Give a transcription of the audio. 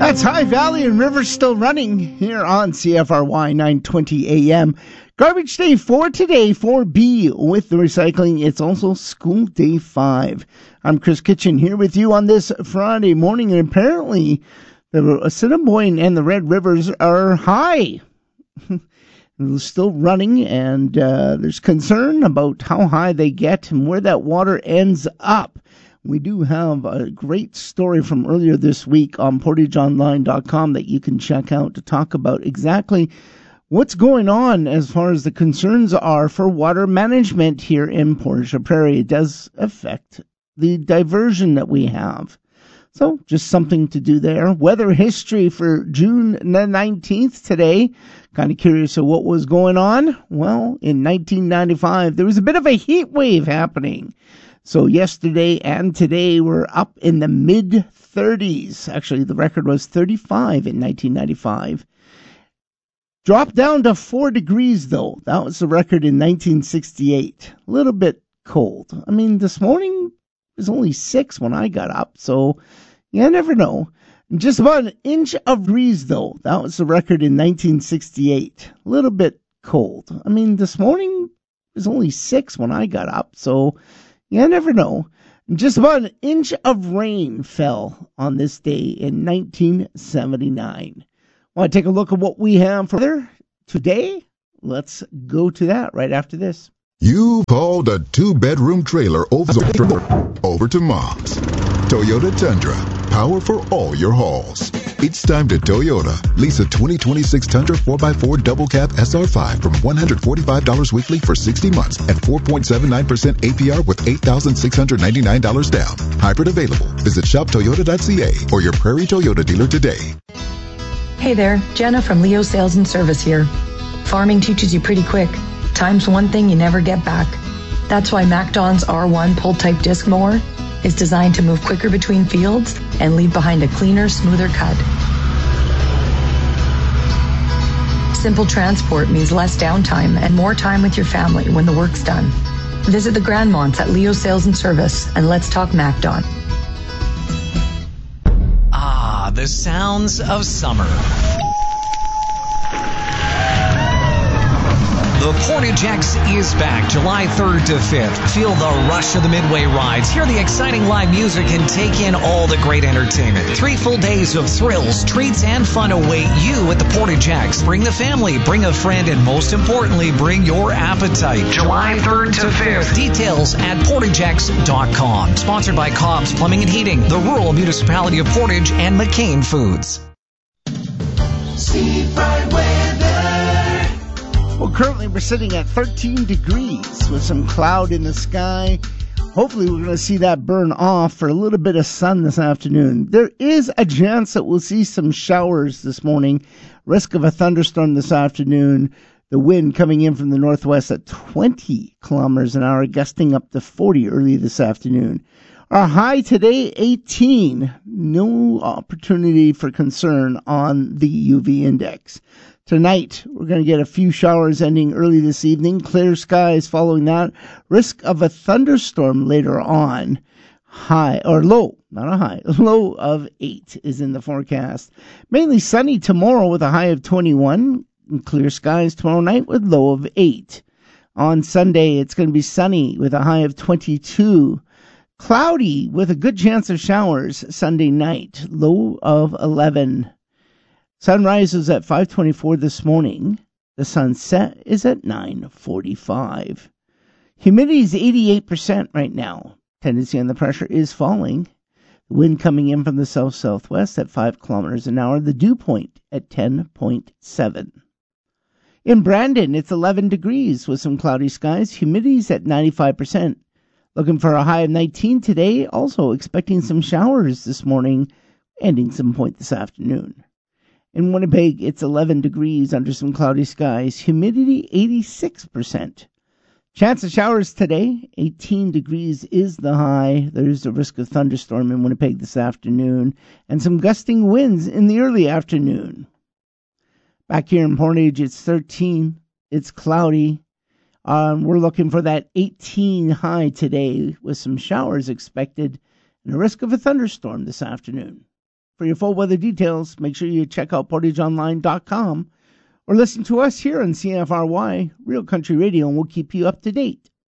That's High Valley and River still running here on CFRY 920 AM. Garbage Day 4 today, 4B with the recycling. It's also School Day 5. I'm Chris Kitchen here with you on this Friday morning, and apparently the Assiniboine and the Red Rivers are high. Still running, and there's concern about how high they get and where that water ends up. We do have a great story from earlier this week on portageonline.com that you can check out to talk about exactly what's going on as far as the concerns are for water management here in Portage la Prairie. It does affect the diversion that we have. So just something to do there. Weather history for June the 19th today. Kind of curious of what was going on. Well, in 1995, there was a bit of a heat wave happening. So yesterday and today were up in the mid-30s. Actually, the record was 35 in 1995. Dropped down to 4 degrees, though. That was the record in 1968. A little bit cold. I mean, this morning it was only 6 when I got up, so you never know. Just about an inch of breeze, though. That was the record in 1968. A little bit cold. I mean, this morning it was only 6 when I got up, so you never know. Just about an inch of rain fell on this day in 1979. Want to take a look at what we have for today? Let's go to that right after this. You called a 2-bedroom trailer over to Mom's. Toyota Tundra. Power for all your hauls. It's time to Toyota. Lease a 2026 Tundra 4x4 double cab SR5 from $145 weekly for 60 months at 4.79% APR with $8,699 down. Hybrid available. Visit shoptoyota.ca or your Prairie Toyota dealer today. Hey there, Jenna from Leo Sales and Service here. Farming teaches you pretty quick. Time's one thing you never get back. That's why MacDon's R1 pull-type disc mower is designed to move quicker between fields and leave behind a cleaner, smoother cut. Simple transport means less downtime and more time with your family when the work's done. Visit the Grandmonts at Leo Sales and Service and let's talk MacDon. Ah, the sounds of summer. The Portage X is back July 3rd to 5th. Feel the rush of the Midway rides, hear the exciting live music, and take in all the great entertainment. 3 full days of thrills, treats, and fun await you at the Portage X. Bring the family, bring a friend, and most importantly, bring your appetite. July 3rd to 5th. Details at portagex.com. Sponsored by Cobb's Plumbing and Heating, the Rural Municipality of Portage, and McCain Foods. Seafront weather. Well, currently we're sitting at 13 degrees with some cloud in the sky. Hopefully we're going to see that burn off for a little bit of sun this afternoon. There is a chance that we'll see some showers this morning. Risk of a thunderstorm this afternoon. The wind coming in from the northwest at 20 kilometers an hour, gusting up to 40 early this afternoon. Our high today, 18. No opportunity for concern on the UV index. Tonight, we're going to get a few showers ending early this evening. Clear skies following that. Risk of a thunderstorm later on. High, or low, not a high, low of 8 is in the forecast. Mainly sunny tomorrow with a high of 21. And clear skies tomorrow night with low of 8. On Sunday, it's going to be sunny with a high of 22. Cloudy with a good chance of showers Sunday night. Low of 11. Sunrise is at 5:24 this morning. The sunset is at 9:45. Humidity is 88% right now. Tendency on the pressure is falling. The wind coming in from the south-southwest at 5 kilometers an hour. The dew point at 10.7. In Brandon, it's 11 degrees with some cloudy skies. Humidity's at 95%. Looking for a high of 19 today. Also expecting some showers this morning, ending some point this afternoon. In Winnipeg, it's 11 degrees under some cloudy skies. Humidity, 86%. Chance of showers today, 18 degrees is the high. There's a risk of thunderstorm in Winnipeg this afternoon and some gusting winds in the early afternoon. Back here in Portage, it's 13. It's cloudy. We're looking for that 18 high today with some showers expected and a risk of a thunderstorm this afternoon. For your full weather details, make sure you check out portageonline.com or listen to us here on CFRY, Real Country Radio, and we'll keep you up to date.